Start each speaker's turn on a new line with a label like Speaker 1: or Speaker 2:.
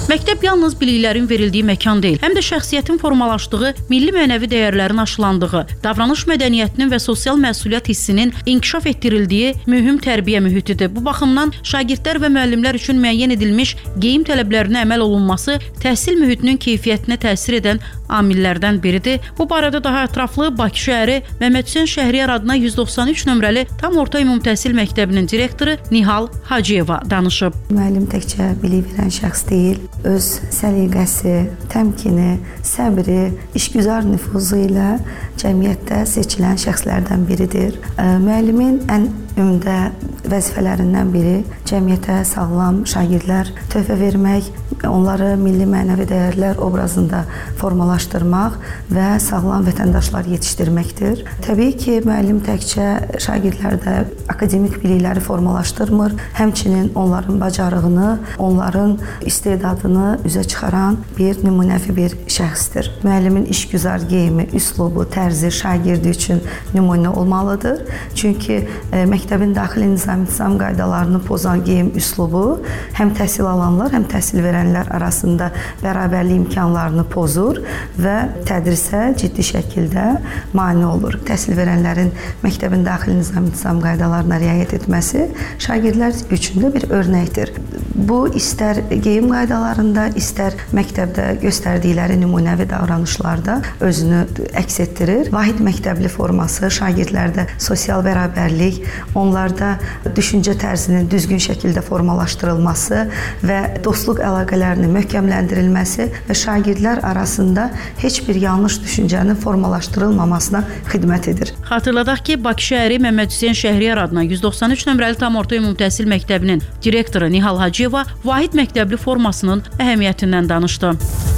Speaker 1: Məktəb yalnız biliklərin verildiyi məkan deyil, həm də şəxsiyyətin formalaşdığı, milli mənəvi dəyərlərin aşılandığı, davranış mədəniyyətinin və sosial məsuliyyət hissinin inkişaf etdirildiyi mühüm tərbiyə mühitidir. Bu baxımdan şagirdlər və müəllimlər üçün müəyyən edilmiş geyim tələblərinə əməl olunması təhsil mühitinin keyfiyyətinə təsir edən amillərdən biridir. Bu barədə daha ətraflı Bakı şəhəri Məhəmməd Hüseyn Şəhriyar adına 193 nömrəli tam orta ümumi təhsil məktəbinin direktoru Nihal Hacıyeva danışıb.
Speaker 2: Müəllim təkcə bilik verən şəxs deyil, öz səliqəsi, təmkini, səbri, işgüzar nüfuzu ilə cəmiyyətdə seçilən şəxslərdən biridir. Müəllimin ən ümdə vəzifələrindən biri cəmiyyətə sağlam şagirdlər töhfə vermək, onları milli mənəvi dəyərlər obrazında formalaşdırmaq və sağlam vətəndaşlar yetişdirməkdir. Təbii ki, müəllim təkcə şagirdlərdə akademik bilikləri formalaşdırmır, həmçinin onların bacarığını, onların istedadını üzə çıxaran bir nümunəvi bir şəxsdir. Müəllimin işgüzar geyimi, üslubu, tərzi şagirdi üçün nümunə olmalıdır. Çünki məktəbin daxili nizam-intizam qaydalarını pozan geyim üslubu həm təhsil alanlar, həm təhsil verənlər arasında bərabərlik imkanlarını pozur və tədrisə ciddi şəkildə mane olur. Təhsil verənlərin məktəbin daxili nizam-intizam qaydalarına riayət etməsi şagirdlər üçün də bir örnəkdir. Bu, istər geyim qaydalarında, istər məktəbdə göstərdikləri nümunəvi davranışlarda özünü əks etdirir. Vahid məktəbli forması şagirdlərdə sosial bərabərlik, onlarda düşüncə tərzinin düzgün şəkildə formalaşdırılması və dostluq əlaqələrinin möhkəmləndirilməsi və şagirdlər arasında heç bir yanlış düşüncənin formalaşdırılmamasına xidmət edir.
Speaker 1: Xatırladaq ki, Bakı şəhəri Məhəmməd Hüseyn Şəhriyar adına 193 nömrəli tam orta ümumi təhsil məktəbinin direktoru Nihal Hacıyeva Vahid məktəbli formasının əhəmiyyətindən danışdı.